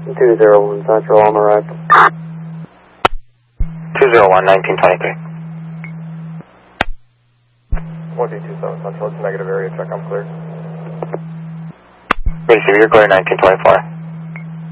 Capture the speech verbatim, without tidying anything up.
two zero one Central, on the right. two zero one, nineteen twenty-three. one two two seven Central, it's a negative area check, I'm clear. Receiver, you're clear nineteen twenty-four.